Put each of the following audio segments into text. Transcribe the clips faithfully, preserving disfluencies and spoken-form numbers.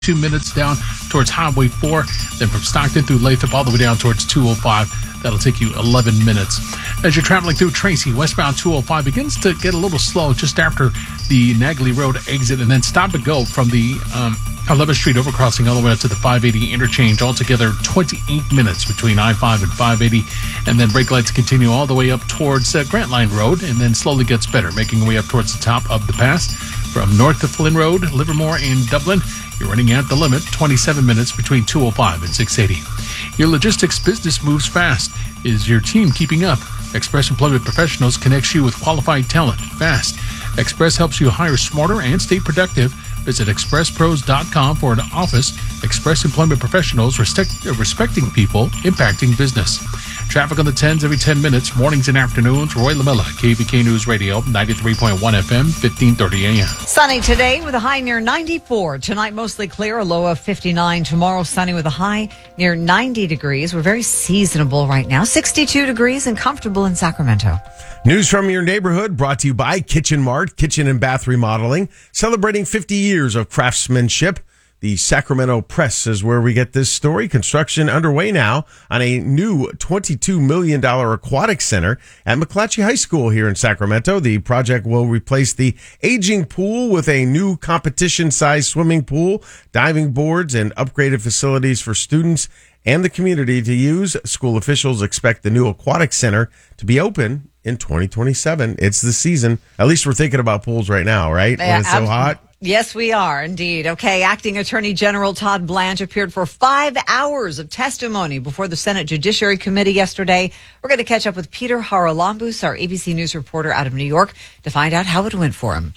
Two minutes down towards Highway four, then from Stockton through Lathrop all the way down towards two oh five. That'll take you eleven minutes. As you're traveling through Tracy, westbound two oh five begins to get a little slow just after the Nagley Road exit, and then stop and go from the um, eleventh Street overcrossing all the way up to the five eighty interchange. Altogether, twenty-eight minutes between I five and five eighty, and then brake lights continue all the way up towards uh, Grant Line Road, and then slowly gets better, making our way up towards the top of the pass. From north to Flynn Road, Livermore, and Dublin, you're running at the limit, twenty-seven minutes between two oh five and six eighty. Your logistics business moves fast. Is your team keeping up? Express Employment Professionals connects you with qualified talent fast. Express helps you hire smarter and stay productive. Visit express pros dot com for an office. Express Employment Professionals, respect, respecting people, impacting business. Traffic on the tens every ten minutes, mornings and afternoons. Roy Lamella, K V K News Radio, ninety-three point one F M, fifteen thirty A M. Sunny today with a high near ninety-four. Tonight mostly clear, a low of fifty-nine. Tomorrow sunny with a high near ninety degrees. We're very seasonable right now. sixty-two degrees and comfortable in Sacramento. News from your neighborhood brought to you by Kitchen Mart, Kitchen and Bath Remodeling, celebrating fifty years of craftsmanship. The Sacramento Press is where we get this story. Construction underway now on a new twenty-two million dollars aquatic center at McClatchy High School here in Sacramento. The project will replace the aging pool with a new competition-sized swimming pool, diving boards, and upgraded facilities for students and the community to use. School officials expect the new aquatic center to be open in twenty twenty-seven. It's the season. At least we're thinking about pools right now, right? Yeah, when it's so hot. Yes, we are indeed. Okay, Acting Attorney General Todd Blanche appeared for five hours of testimony before the Senate Judiciary Committee yesterday. We're going to catch up with Peter Haralambous, our A B C News reporter out of New York, to find out how it went for him.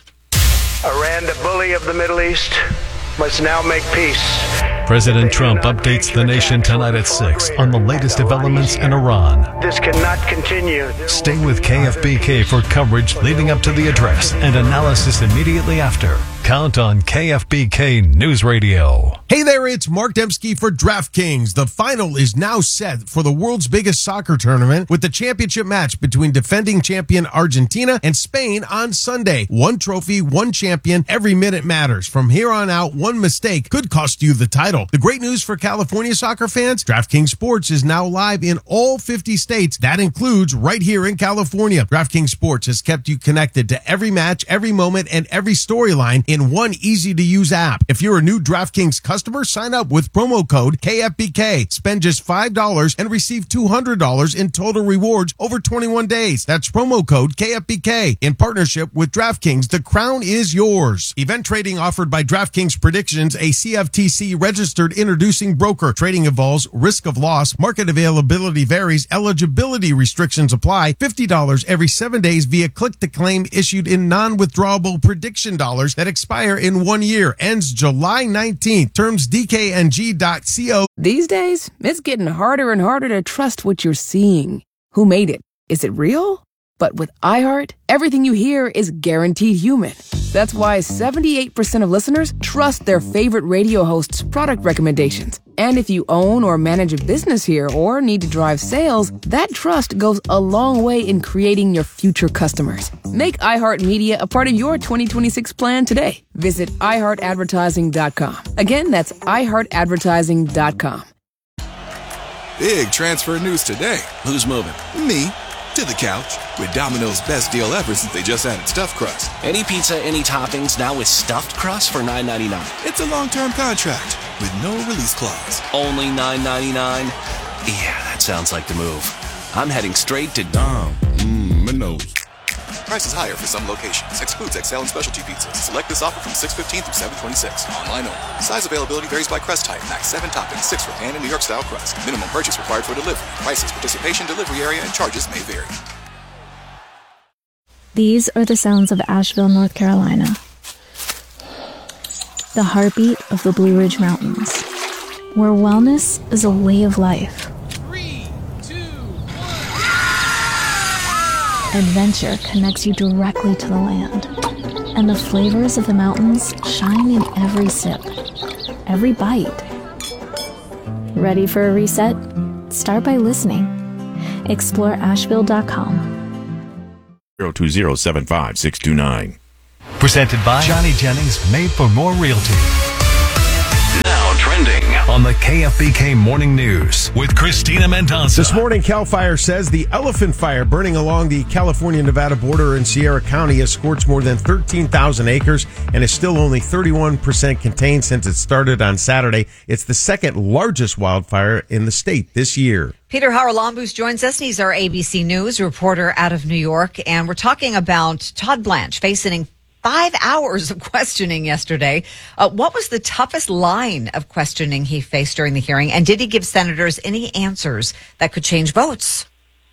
Iran, the bully of the Middle East, must now make peace. President Trump updates the nation tonight at six on the latest developments in Iran. This cannot continue. Stay with K F B K for coverage leading up to the address and analysis immediately after. Count on K F B K News Radio. Hey there, it's Mark Dembski for DraftKings. The final is now set for the world's biggest soccer tournament with the championship match between defending champion Argentina and Spain on Sunday. One trophy, one champion, every minute matters. From here on out, one mistake could cost you the title. The great news for California soccer fans, DraftKings Sports is now live in all fifty states. That includes right here in California. DraftKings Sports has kept you connected to every match, every moment, and every storyline in one easy-to-use app. If you're a new DraftKings customer, sign up with promo code K F B K. Spend just five dollars and receive two hundred dollars in total rewards over twenty-one days. That's promo code K F B K. In partnership with DraftKings, the crown is yours. Event trading offered by DraftKings Predictions, a C F T C registered introducing broker. Trading involves risk of loss. Market availability varies. Eligibility restrictions apply. fifty dollars every seven days via click-to-claim issued in non-withdrawable prediction dollars that expire in one year. Ends July nineteenth. Terms D K N G dot co. These days, it's getting harder and harder to trust what you're seeing. Who made it? Is it real? But with iHeart, everything you hear is guaranteed human. That's why seventy-eight percent of listeners trust their favorite radio hosts' product recommendations. And if you own or manage a business here or need to drive sales, that trust goes a long way in creating your future customers. Make iHeartMedia a part of your twenty twenty-six plan today. Visit i heart advertising dot com. Again, that's i heart advertising dot com. Big transfer news today. Who's moving? Me. To the couch with Domino's best deal ever since they just added stuffed crust. Any pizza, any toppings, now with stuffed crust for nine ninety-nine. It's a long-term contract with no release clause. Only nine ninety-nine? Yeah, that sounds like the move. I'm heading straight to Dom. Mmm, Minos. Prices higher for some locations. Excludes X L and specialty pizzas. Select this offer from six fifteen through seven twenty-six. Online only. Size availability varies by crust type. Max seven toppings, six for pan and New York style crust. Minimum purchase required for delivery. Prices, participation, delivery area, and charges may vary. These are the sounds of Asheville, North Carolina. The heartbeat of the Blue Ridge Mountains, where wellness is a way of life. Adventure connects you directly to the land, and the flavors of the mountains shine in every sip, every bite. Ready for a reset? Start by listening. Explore Asheville dot com. zero two zero seven five six two nine. Presented by Johnny Jennings, Made for More Realty. on the K F B K Morning News with Christina Mendoza. This morning, CAL FIRE says the elephant fire burning along the California-Nevada border in Sierra County has scorched more than thirteen thousand acres and is still only thirty-one percent contained since it started on Saturday. It's the second largest wildfire in the state this year. Peter Haralambous joins us. He's our A B C News reporter out of New York, and we're talking about Todd Blanche facing five hours of questioning yesterday. Uh, what was the toughest line of questioning he faced during the hearing, and did he give senators any answers that could change votes?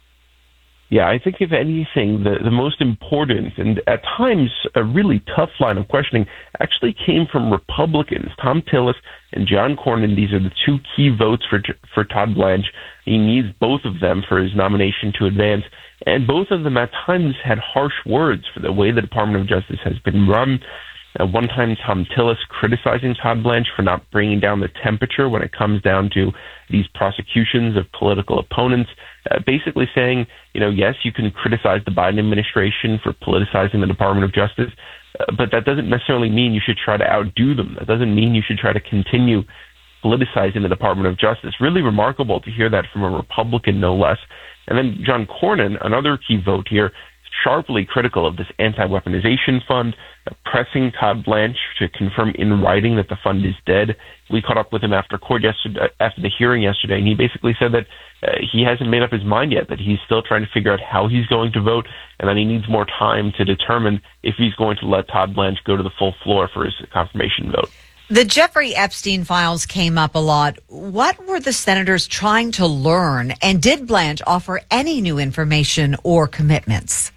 Yeah, I think if anything, the, the most important and at times a really tough line of questioning actually came from Republicans, Thom Tillis and John Cornyn. These are the two key votes for for Todd Blanche. He needs both of them for his nomination to advance. And both of them at times had harsh words for the way the Department of Justice has been run. At one time, Thom Tillis criticizing Todd Blanche for not bringing down the temperature when it comes down to these prosecutions of political opponents, uh, basically saying, you know, yes, you can criticize the Biden administration for politicizing the Department of Justice, uh, but that doesn't necessarily mean you should try to outdo them. That doesn't mean you should try to continue politicizing the Department of Justice. Really remarkable to hear that from a Republican, no less. And then John Cornyn, another key vote here, sharply critical of this anti-weaponization fund, uh, pressing Todd Blanche to confirm in writing that the fund is dead. We caught up with him after court yesterday, after the hearing yesterday, and he basically said that uh, he hasn't made up his mind yet, that he's still trying to figure out how he's going to vote, and that he needs more time to determine if he's going to let Todd Blanche go to the full floor for his confirmation vote. The Jeffrey Epstein files came up a lot. What were the senators trying to learn, and did Blanche offer any new information or commitments?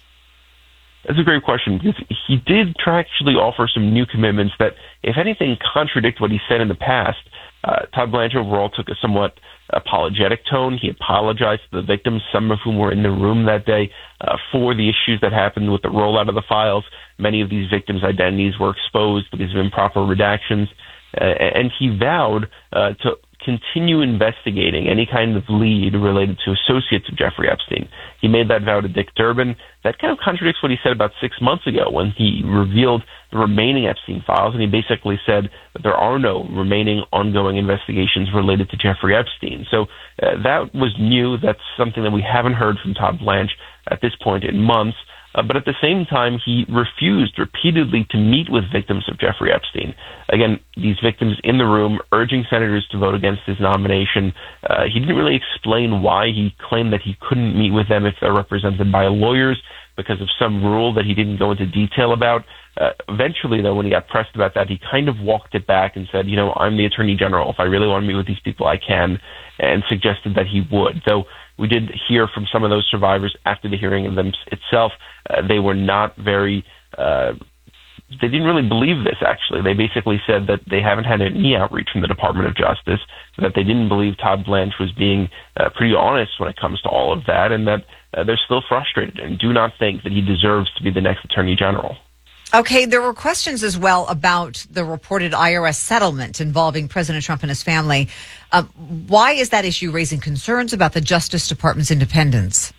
That's a great question, because he did try actually offer some new commitments that, if anything, contradict what he said in the past. Uh, Todd Blanche overall took a somewhat apologetic tone. He apologized to the victims, some of whom were in the room that day, uh, for the issues that happened with the rollout of the files. Many of these victims' identities were exposed because of improper redactions. Uh, and he vowed uh, to continue investigating any kind of lead related to associates of Jeffrey Epstein. He made that vow to Dick Durbin. That kind of contradicts what he said about six months ago when he revealed the remaining Epstein files, and he basically said that there are no remaining ongoing investigations related to Jeffrey Epstein. So uh, that was new. That's something that we haven't heard from Todd Blanche at this point in months. Uh, but at the same time, he refused repeatedly to meet with victims of Jeffrey Epstein. Again, these victims in the room urging senators to vote against his nomination. Uh, he didn't really explain why. He claimed that he couldn't meet with them if they're represented by lawyers because of some rule that he didn't go into detail about. Uh, eventually, though, when he got pressed about that, he kind of walked it back and said, you know, I'm the Attorney General. If I really want to meet with these people, I can, and suggested that he would. Though we did hear from some of those survivors after the hearing of them itself. Uh, they were not very, uh, they didn't really believe this, actually. They basically said that they haven't had any outreach from the Department of Justice, that they didn't believe Todd Blanche was being uh, pretty honest when it comes to all of that, and that uh, they're still frustrated and do not think that he deserves to be the next Attorney General. Okay, there were questions as well about the reported I R S settlement involving President Trump and his family. Uh, why is that issue raising concerns about the Justice Department's independence?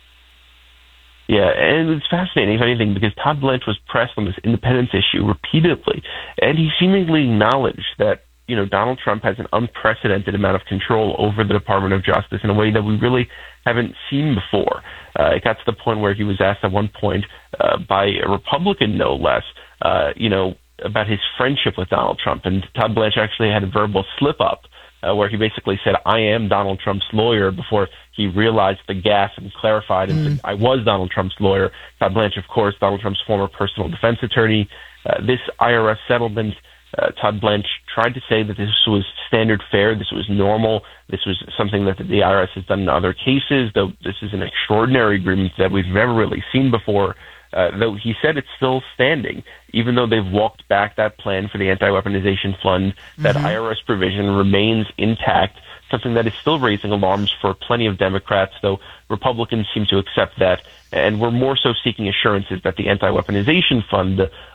Yeah, and it's fascinating, if anything, because Todd Blanche was pressed on this independence issue repeatedly, and he seemingly acknowledged that, you know, Donald Trump has an unprecedented amount of control over the Department of Justice in a way that we really haven't seen before. Uh, it got to the point where he was asked at one point uh, by a Republican, no less, uh, you know, about his friendship with Donald Trump. And Todd Blanche actually had a verbal slip-up uh, where he basically said, I am Donald Trump's lawyer, before he realized the gaffe and clarified and mm. said, I was Donald Trump's lawyer. Todd Blanche, of course, Donald Trump's former personal defense attorney. Uh, this I R S settlement, Uh, Todd Blanche tried to say that this was standard fare, this was normal, this was something that the I R S has done in other cases, though this is an extraordinary agreement that we've never really seen before, uh, though he said it's still standing, even though they've walked back that plan for the anti-weaponization fund, mm-hmm. that I R S provision remains intact, something that is still raising alarms for plenty of Democrats, though Republicans seem to accept that, and we're more so seeking assurances that the anti-weaponization fund, the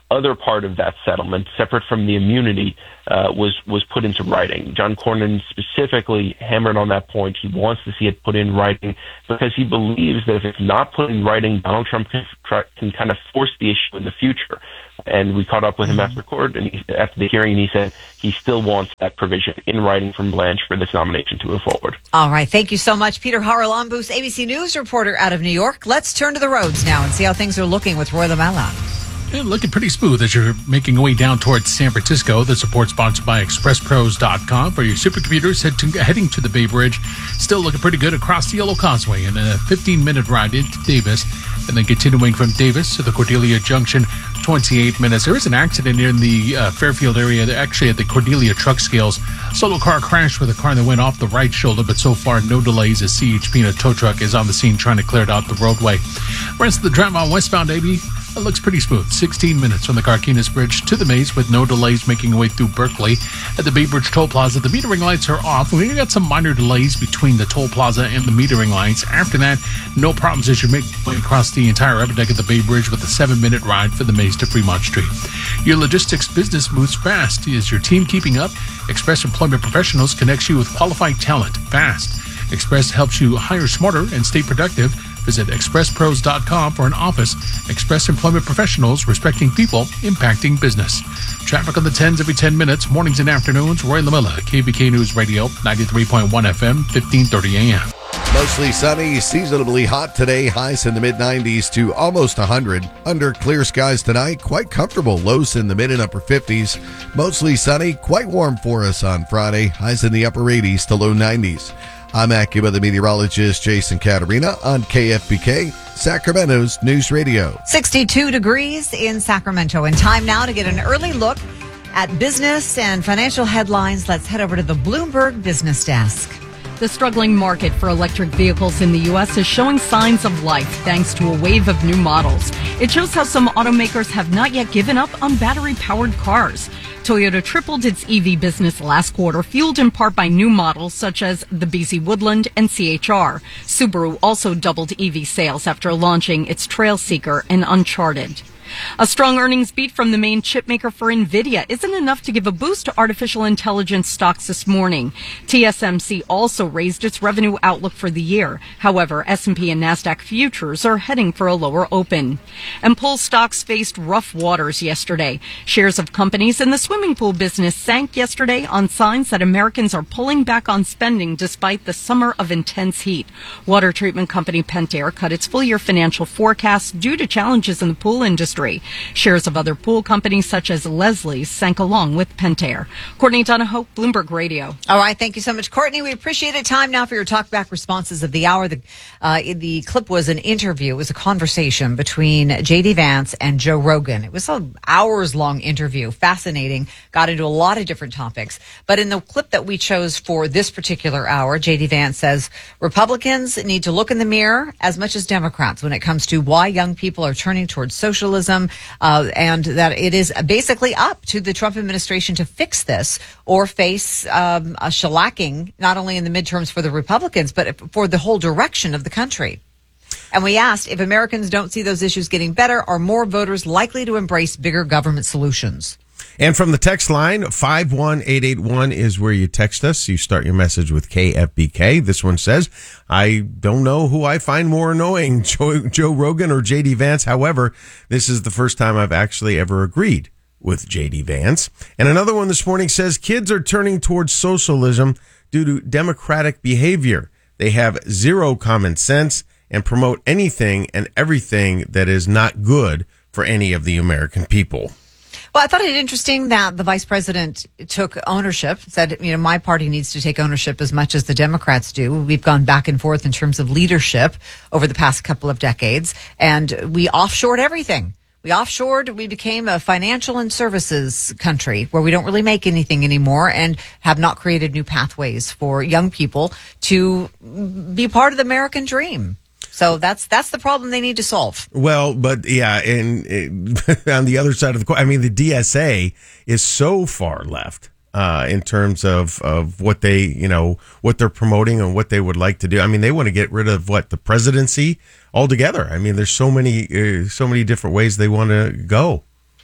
other part of that settlement, separate from the immunity, uh, was was put into writing. John Cornyn specifically hammered on that point. He wants to see it put in writing because he believes that if it's not put in writing, Donald Trump can, can kind of force the issue in the future. And we caught up with him after court, and he, after the hearing, and he said he still wants that provision in writing from Blanche for this nomination to move forward. All right. Thank you so much, Peter Haralambous, A B C News reporter out of New York. Let's turn to the roads now and see how things are looking with Roy LaMella. Yeah, looking pretty smooth as you're making your way down towards San Francisco. The support sponsored by express pros dot com for your supercomputers head to, heading to the Bay Bridge. Still looking pretty good across the Yellow Causeway and a fifteen-minute ride into Davis. And then continuing from Davis to the Cordelia Junction, twenty-eight minutes. There is an accident in the uh, Fairfield area, actually at the Cordelia Truck Scales. Solo car crashed with a car that went off the right shoulder, but so far no delays as C H P and a tow truck is on the scene trying to clear it out the roadway. Rest of the drive on westbound eighty. It looks pretty smooth. sixteen minutes from the Carquinez Bridge to the Maze with no delays making your way through Berkeley. At the Bay Bridge Toll Plaza, the metering lights are off. We've got some minor delays between the toll plaza and the metering lights. After that, no problems as you make your way across the entire upper deck of the Bay Bridge with a seven-minute ride for the Maze to Fremont Street. Your logistics business moves fast. Is your team keeping up? Express Employment Professionals connects you with qualified talent fast. Express helps you hire smarter and stay productive. Visit express pros dot com for an office. Express Employment Professionals, respecting people, impacting business. Traffic on the tens every ten minutes, mornings and afternoons. Roy LaMella, K B K News Radio, ninety-three point one F M, fifteen thirty A M. Mostly sunny, seasonably hot today. Highs in the mid nineties to almost one hundred. Under clear skies tonight, quite comfortable. Lows in the mid and upper fifties. Mostly sunny, quite warm for us on Friday. Highs in the upper eighties to low nineties. I'm AccuWeather meteorologist Jason Caterina on K F B K, Sacramento's News Radio. sixty-two degrees in Sacramento. And time now to get an early look at business and financial headlines. Let's head over to the Bloomberg Business Desk. The struggling market for electric vehicles in the U S is showing signs of life thanks to a wave of new models. It shows how some automakers have not yet given up on battery-powered cars. Toyota tripled its E V business last quarter, fueled in part by new models such as the B Z Woodland and C H R. Subaru also doubled E V sales after launching its Trailseeker and Uncharted. A strong earnings beat from the main chipmaker for NVIDIA isn't enough to give a boost to artificial intelligence stocks this morning. T S M C also raised its revenue outlook for the year. However, S and P and NASDAQ futures are heading for a lower open. And pool stocks faced rough waters yesterday. Shares of companies in the swimming pool business sank yesterday on signs that Americans are pulling back on spending despite the summer of intense heat. Water treatment company Pentair cut its full-year financial forecast due to challenges in the pool industry. Shares of other pool companies such as Leslie's sank along with Pentair. Courtney Donahoe, Bloomberg Radio. All right. Thank you so much, Courtney. We appreciate it. Time now for your talkback responses of the hour. The, uh, the clip was an interview. It was a conversation between J D Vance and Joe Rogan. It was an hours-long interview. Fascinating. Got into a lot of different topics. But in the clip that we chose for this particular hour, J D Vance says Republicans need to look in the mirror as much as Democrats when it comes to why young people are turning towards socialism. Uh, and that it is basically up to the Trump administration to fix this or face um, a shellacking, not only in the midterms for the Republicans, but for the whole direction of the country. And we asked, if Americans don't see those issues getting better, are more voters likely to embrace bigger government solutions? And from the text line, five one eight eight one is where you text us. You start your message with K F B K. This one says, I don't know who I find more annoying, Joe, Joe Rogan or J D Vance. However, this is the first time I've actually ever agreed with J D Vance. And another one this morning says, kids are turning towards socialism due to democratic behavior. They have zero common sense and promote anything and everything that is not good for any of the American people. Well, I thought it interesting that the vice president took ownership, said, you know, my party needs to take ownership as much as the Democrats do. We've gone back and forth in terms of leadership over the past couple of decades, and we offshored everything. We offshored, we became a financial and services country where we don't really make anything anymore and have not created new pathways for young people to be part of the American dream. So that's that's the problem they need to solve. Well, but yeah, and, and on the other side of the coin, I mean, the D S A is so far left uh, in terms of, of what they, you know, what they're promoting and what they would like to do. I mean, they want to get rid of what, the presidency altogether. I mean, there's so many uh, so many different ways they want to go.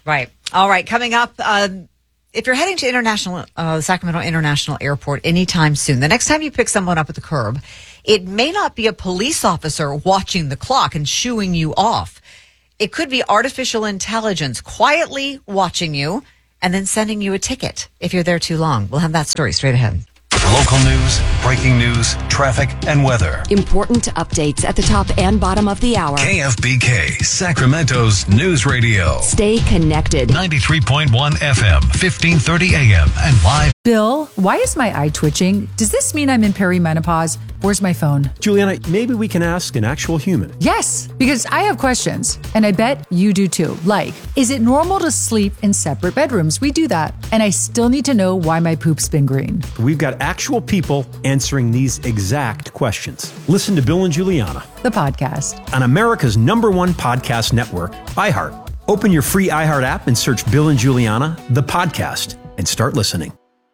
Right. All right. Coming up, uh, if you're heading to international, uh, Sacramento International Airport anytime soon, the next time you pick someone up at the curb, it may not be a police officer watching the clock and shooing you off. It could be artificial intelligence quietly watching you and then sending you a ticket if you're there too long. We'll have that story straight ahead. Local news, breaking news, traffic, and weather. Important updates at the top and bottom of the hour. K F B K, Sacramento's news radio. Stay connected. ninety-three point one F M, fifteen thirty A M, and live. Bill, why is my eye twitching? Does this mean I'm in perimenopause? Where's my phone? Juliana, maybe we can ask an actual human. Yes, because I have questions, and I bet you do too. Like, is it normal to sleep in separate bedrooms? We do that. And I still need to know why my poop's been green. We've got actual people answering these exact questions. Listen to Bill and Juliana, the podcast, on America's number one podcast network, iHeart. Open your free iHeart app and search Bill and Juliana, the podcast, and start listening.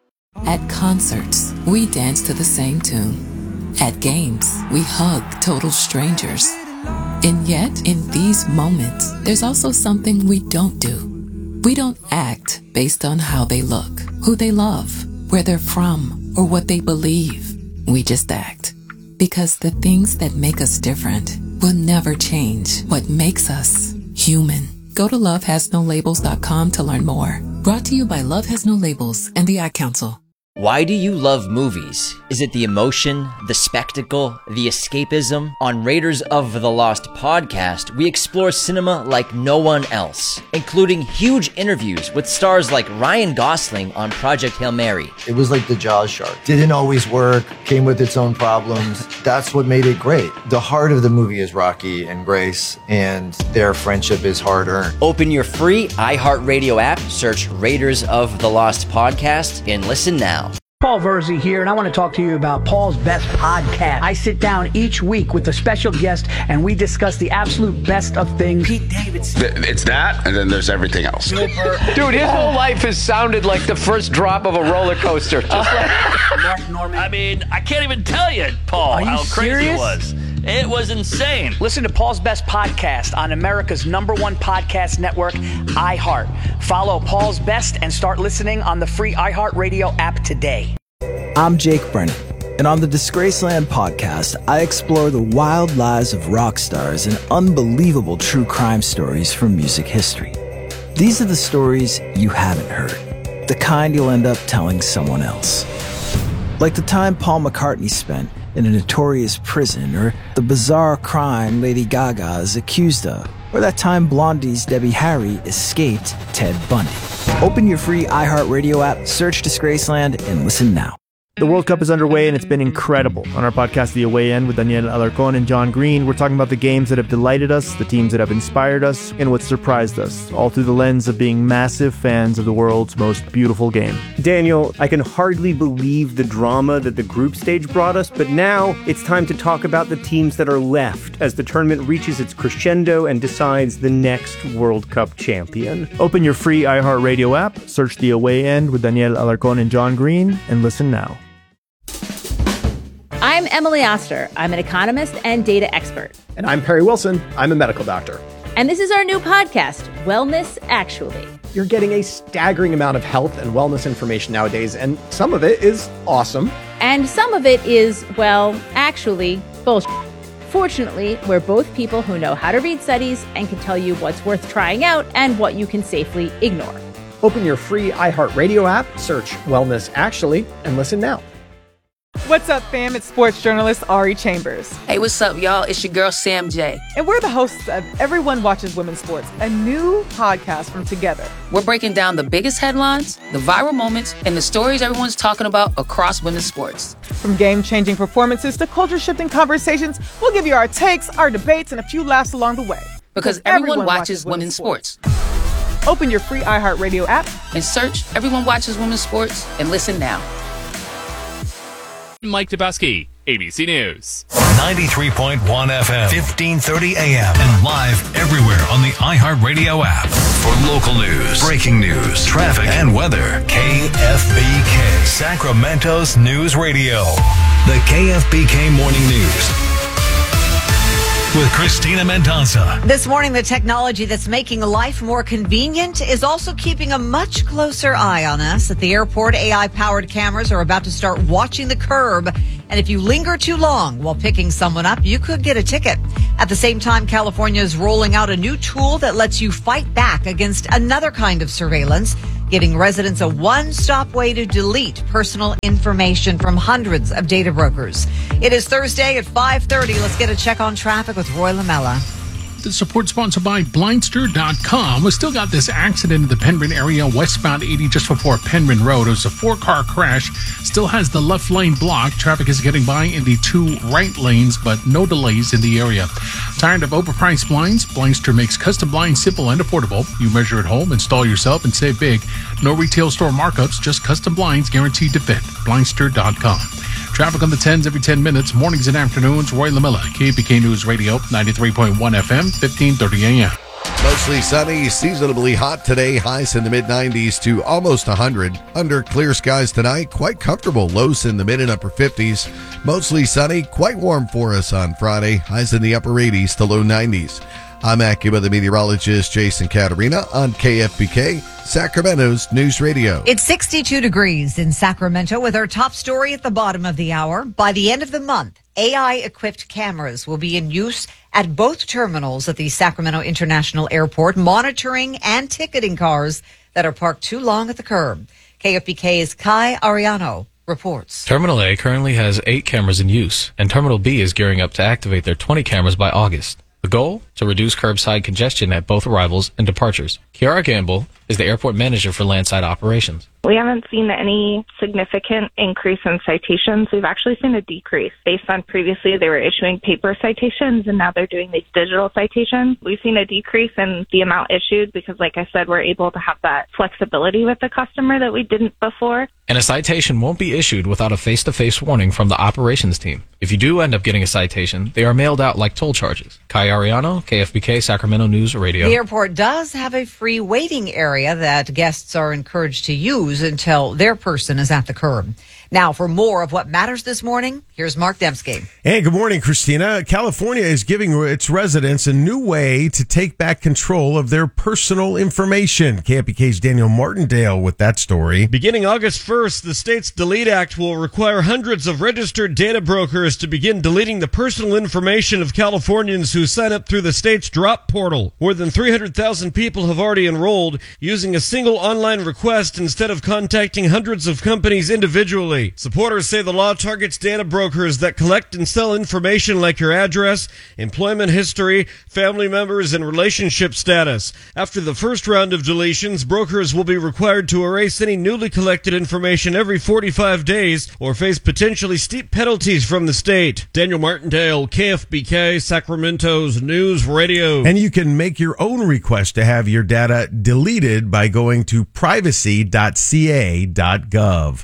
At concerts, we dance to the same tune. At games, we hug total strangers. And yet, in these moments, there's also something we don't do. We don't act based on how they look, who they love, where they're from, or what they believe. We just act. Because the things that make us different will never change what makes us human. Go to love has no labels dot com to learn more. Brought to you by Love Has No Labels and the Ad Council. Why do you love movies? Is it the emotion, the spectacle, the escapism? On Raiders of the Lost podcast, we explore cinema like no one else, including huge interviews with stars like Ryan Gosling on Project Hail Mary. It was like the Jaws shark. Didn't always work, came with its own problems. That's what made it great. The heart of the movie is Rocky and Grace, and their friendship is hard-earned. Open your free iHeartRadio app, search Raiders of the Lost podcast, and listen now. Paul Verzi here, and I want to talk to you about Paul's Best Podcast. I sit down each week with a special guest, and we discuss the absolute best of things. Pete Davidson. It's that, and then there's everything else. Dude, his whole life has sounded like the first drop of a roller coaster. Just like Mark Norman. I mean, I can't even tell you, Paul, Are you how crazy serious? it was. It was insane. Listen to Paul's Best Podcast on America's number one podcast network, iHeart. Follow Paul's Best and start listening on the free iHeartRadio app today. I'm Jake Brennan, and on the Disgraceland podcast, I explore the wild lives of rock stars and unbelievable true crime stories from music history. These are the stories you haven't heard, the kind you'll end up telling someone else. Like the time Paul McCartney spent in a notorious prison, or the bizarre crime Lady Gaga is accused of, or that time Blondie's Debbie Harry escaped Ted Bundy. Open your free iHeartRadio app, search Disgraceland, and listen now. The World Cup is underway, and it's been incredible. On our podcast, The Away End, with Daniel Alarcon and John Green, we're talking about the games that have delighted us, the teams that have inspired us, and what surprised us, all through the lens of being massive fans of the world's most beautiful game. Daniel, I can hardly believe the drama that the group stage brought us, but now it's time to talk about the teams that are left as the tournament reaches its crescendo and decides the next World Cup champion. Open your free iHeartRadio app, search The Away End with Daniel Alarcon and John Green, and listen now. I'm Emily Oster. I'm an economist and data expert. And I'm Perry Wilson. I'm a medical doctor. And this is our new podcast, Wellness Actually. You're getting a staggering amount of health and wellness information nowadays, and some of it is awesome. And some of it is, well, actually, bullshit. Fortunately, we're both people who know how to read studies and can tell you what's worth trying out and what you can safely ignore. Open your free iHeartRadio app, search Wellness Actually, and listen now. What's up, fam? It's sports journalist Ari Chambers. Hey, what's up, y'all? It's your girl, Sam J. And we're the hosts of Everyone Watches Women's Sports, a new podcast from Together. We're breaking down the biggest headlines, the viral moments, and the stories everyone's talking about across women's sports. From game-changing performances to culture-shifting conversations, we'll give you our takes, our debates, and a few laughs along the way. Because, because everyone, everyone watches, watches women's sports. sports. Open your free iHeartRadio app and search Everyone Watches Women's Sports and listen now. Mike Dubowski, A B C News. ninety-three point one F M, fifteen thirty A M, and live everywhere on the iHeartRadio app. For local news, breaking news, traffic, and weather, K F B K, Sacramento's news radio. The K F B K Morning News. with Christina Mendoza. This morning, the technology that's making life more convenient is also keeping a much closer eye on us. At the airport, A I-powered cameras are about to start watching the curb. And if you linger too long while picking someone up, you could get a ticket. At the same time, California is rolling out a new tool that lets you fight back against another kind of surveillance, giving residents a one-stop way to delete personal information from hundreds of data brokers. It is Thursday at five thirty. Let's get a check on traffic with Roy Lamella. The support sponsored by Blindster dot com. We still got this accident in the Penryn area, westbound eighty, just before Penryn Road. It was a four-car crash. Still has the left lane blocked. Traffic is getting by in the two right lanes, but no delays in the area. Tired of overpriced blinds? Blindster makes custom blinds simple and affordable. You measure at home, install yourself, and save big. No retail store markups, just custom blinds guaranteed to fit. Blindster dot com. Traffic on the tens every ten minutes, mornings and afternoons. Roy Lamella, K F B K News Radio, ninety-three point one F M, fifteen thirty A M. Mostly sunny, seasonably hot today. Highs in the mid nineties to almost one hundred. Under clear skies tonight, quite comfortable. Lows in the mid and upper fifties. Mostly sunny, quite warm for us on Friday. Highs in the upper eighties to low nineties. I'm Acura, the meteorologist Jason Caterina on K F B K, Sacramento's News Radio. It's sixty-two degrees in Sacramento with our top story at the bottom of the hour. By the end of the month, A I-equipped cameras will be in use at both terminals at the Sacramento International Airport, monitoring and ticketing cars that are parked too long at the curb. K F B K's Kai Ariano reports. Terminal A currently has eight cameras in use, and Terminal B is gearing up to activate their twenty cameras by August. The goal? To reduce curbside congestion at both arrivals and departures. Kiara Gamble is the airport manager for landside operations. We haven't seen any significant increase in citations. We've actually seen a decrease based on previously they were issuing paper citations and now they're doing these digital citations. We've seen a decrease in the amount issued because, like I said, we're able to have that flexibility with the customer that we didn't before. And a citation won't be issued without a face-to-face warning from the operations team. If you do end up getting a citation, they are mailed out like toll charges. Kai Ariano, K F B K, Sacramento News Radio. The airport does have a free waiting area that guests are encouraged to use until their person is at the curb. Now, for more of what matters this morning, here's Mark Dembski. Hey, good morning, Christina. California is giving its residents a new way to take back control of their personal information. K F B K's Daniel Martindale with that story. Beginning August first, the state's Delete Act will require hundreds of registered data brokers to begin deleting the personal information of Californians who sign up through the state's drop portal. More than three hundred thousand people have already enrolled using a single online request instead of contacting hundreds of companies individually. Supporters say the law targets data brokers that collect and sell information like your address, employment history, family members, and relationship status. After the first round of deletions, brokers will be required to erase any newly collected information every forty-five days or face potentially steep penalties from the state. Daniel Martindale, K F B K, Sacramento's News Radio. And you can make your own request to have your data deleted by going to privacy dot c a dot gov.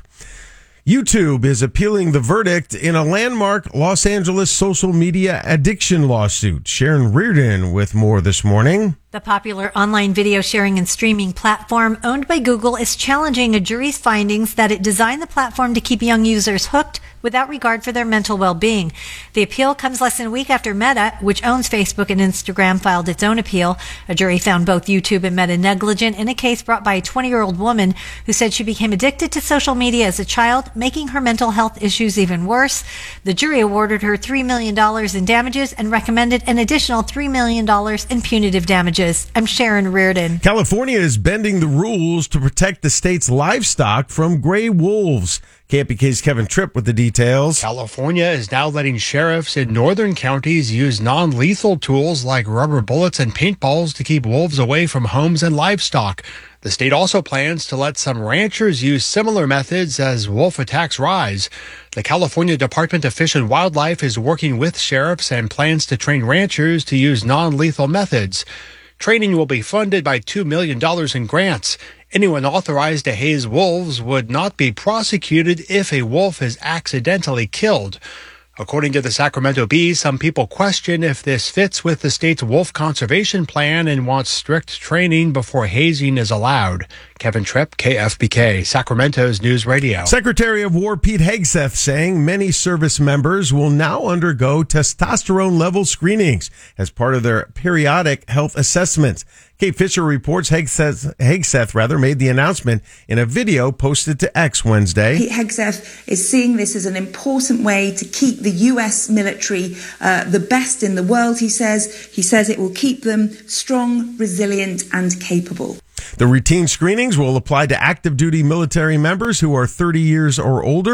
YouTube is appealing the verdict in a landmark Los Angeles social media addiction lawsuit. Sharon Reardon with more this morning. The popular online video sharing and streaming platform owned by Google is challenging a jury's findings that it designed the platform to keep young users hooked without regard for their mental well-being. The appeal comes less than a week after Meta, which owns Facebook and Instagram, filed its own appeal. A jury found both YouTube and Meta negligent in a case brought by a twenty-year-old woman who said she became addicted to social media as a child, making her mental health issues even worse. The jury awarded her three million dollars in damages and recommended an additional three million dollars in punitive damages. I'm Sharon Reardon. California is bending the rules to protect the state's livestock from gray wolves. K F B K's Kevin Tripp with the details. California is now letting sheriffs in northern counties use non-lethal tools like rubber bullets and paintballs to keep wolves away from homes and livestock. The state also plans to let some ranchers use similar methods as wolf attacks rise. The California Department of Fish and Wildlife is working with sheriffs and plans to train ranchers to use non-lethal methods. Training will be funded by two million dollars in grants. Anyone authorized to haze wolves would not be prosecuted if a wolf is accidentally killed. According to the Sacramento Bee, some people question if this fits with the state's wolf conservation plan and want strict training before hazing is allowed. Kevin Tripp, K F B K, Sacramento's News Radio. Secretary of War Pete Hegseth saying many service members will now undergo testosterone level screenings as part of their periodic health assessments. Kate Fisher reports Hegseth, Hegseth rather made the announcement in a video posted to X Wednesday. Pete Hegseth is seeing this as an important way to keep the U S military uh, the best in the world, he says. He says it will keep them strong, resilient, and capable. The routine screenings will apply to active duty military members who are thirty years or older.